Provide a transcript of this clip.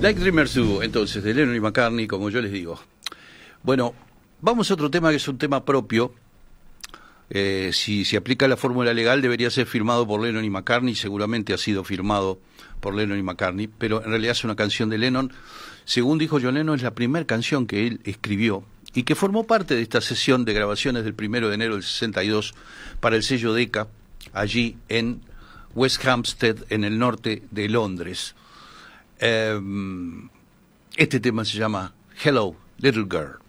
Like Dreamers Do, entonces, de Lennon y McCartney, como yo les digo. Bueno, vamos a otro tema que es un tema propio. Si se aplica la fórmula legal, debería ser firmado por Lennon y McCartney. Seguramente ha sido firmado por Lennon y McCartney, pero en realidad es una canción de Lennon. Según dijo John Lennon, es la primera canción que él escribió y que formó parte de esta sesión de grabaciones del 1 de enero del 62 para el sello Decca, allí en West Hampstead, en el norte de Londres. Este tema se llama Hello, Little Girl.